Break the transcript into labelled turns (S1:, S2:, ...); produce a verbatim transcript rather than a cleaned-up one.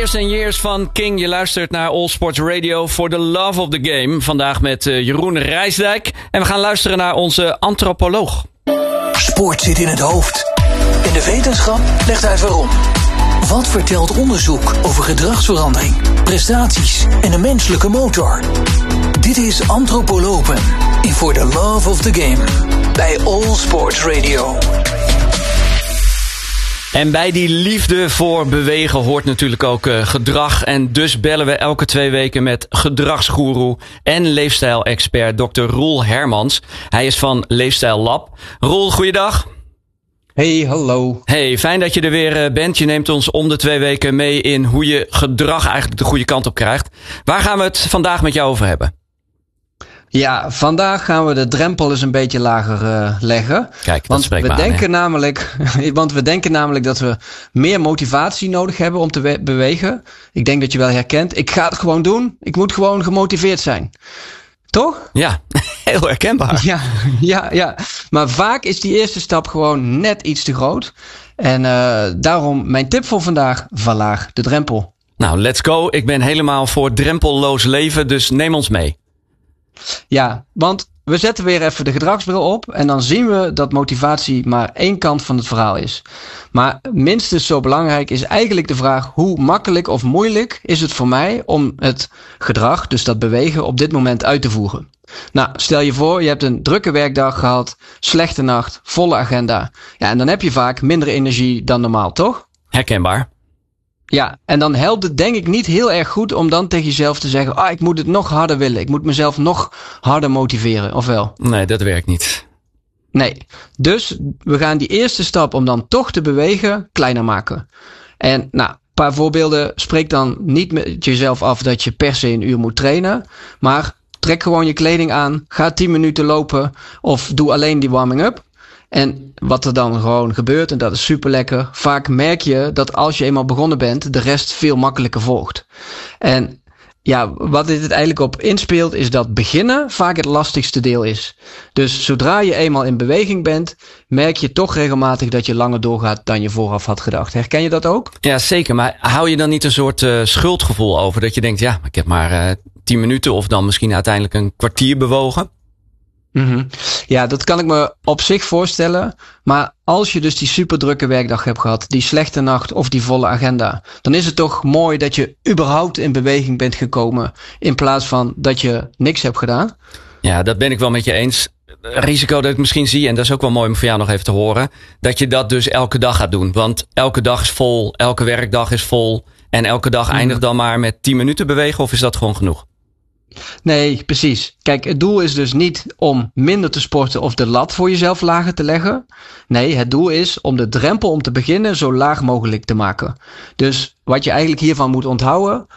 S1: Years and Years van King. Je luistert naar All Sports Radio for the love of the game. Vandaag met uh, Jeroen Rijsdijk. En we gaan luisteren naar onze antropoloog.
S2: Sport zit in het hoofd. En de wetenschap legt uit waarom. Wat vertelt onderzoek over gedragsverandering, prestaties en de menselijke motor? Dit is Antropolopen in For the Love of the Game bij All Sports Radio.
S1: En bij die liefde voor bewegen hoort natuurlijk ook uh, gedrag. En dus bellen we elke twee weken met gedragsgoeroe en leefstijlexpert dokter Roel Hermans. Hij is van Leefstijl Lab. Roel, goeiedag.
S3: Hey, hallo.
S1: Hey, fijn dat je er weer bent. Je neemt ons om de twee weken mee in hoe je gedrag eigenlijk de goede kant op krijgt. Waar gaan we het vandaag met jou over hebben?
S3: Ja, vandaag gaan we de drempel eens een beetje lager uh, leggen.
S1: Kijk, dat
S3: want
S1: spreekt
S3: we
S1: me aan,
S3: denken
S1: hè?
S3: namelijk, want we denken namelijk dat we meer motivatie nodig hebben om te we- bewegen. Ik denk dat je wel herkent. Ik ga het gewoon doen. Ik moet gewoon gemotiveerd zijn. Toch?
S1: Ja, heel herkenbaar.
S3: Ja, ja, ja. Maar vaak is die eerste stap gewoon net iets te groot. En uh, daarom mijn tip voor vandaag: verlaag de drempel.
S1: Nou, let's go. Ik ben helemaal voor drempelloos leven, dus neem ons mee.
S3: Ja, want we zetten weer even de gedragsbril op en dan zien we dat motivatie maar één kant van het verhaal is. Maar minstens zo belangrijk is eigenlijk de vraag: hoe makkelijk of moeilijk is het voor mij om het gedrag, dus dat bewegen, op dit moment uit te voeren? Nou, stel je voor, je hebt een drukke werkdag gehad, slechte nacht, volle agenda. Ja, en dan heb je vaak minder energie dan normaal, toch?
S1: Herkenbaar.
S3: Ja, en dan helpt het denk ik niet heel erg goed om dan tegen jezelf te zeggen: ah, ik moet het nog harder willen. Ik moet mezelf nog harder motiveren, of wel?
S1: Nee, dat werkt niet.
S3: Nee. Dus we gaan die eerste stap om dan toch te bewegen kleiner maken. En nou, een paar voorbeelden. Spreek dan niet met jezelf af dat je per se een uur moet trainen. Maar trek gewoon je kleding aan. Ga tien minuten lopen. Of doe alleen die warming-up. En wat er dan gewoon gebeurt, en dat is super lekker. Vaak merk je dat als je eenmaal begonnen bent, de rest veel makkelijker volgt. En ja, wat dit eigenlijk op inspeelt, is dat beginnen vaak het lastigste deel is. Dus zodra je eenmaal in beweging bent, merk je toch regelmatig dat je langer doorgaat dan je vooraf had gedacht. Herken je dat ook?
S1: Ja, zeker. Maar hou je dan niet een soort uh, schuldgevoel over? Dat je denkt, ja, ik heb maar uh, tien minuten of dan misschien uiteindelijk een kwartier bewogen?
S3: Mm-hmm. Ja, dat kan ik me op zich voorstellen. Maar als je dus die superdrukke werkdag hebt gehad, die slechte nacht of die volle agenda, dan is het toch mooi dat je überhaupt in beweging bent gekomen in plaats van dat je niks hebt gedaan.
S1: Ja, dat ben ik wel met je eens. Risico dat ik misschien zie, en dat is ook wel mooi om voor jou nog even te horen, dat je dat dus elke dag gaat doen. Want elke dag is vol, elke werkdag is vol en elke dag mm. eindigt dan maar met tien minuten bewegen, of is dat gewoon genoeg?
S3: Nee, precies. Kijk, het doel is dus niet om minder te sporten of de lat voor jezelf lager te leggen. Nee, het doel is om de drempel om te beginnen zo laag mogelijk te maken. Dus wat je eigenlijk hiervan moet onthouden: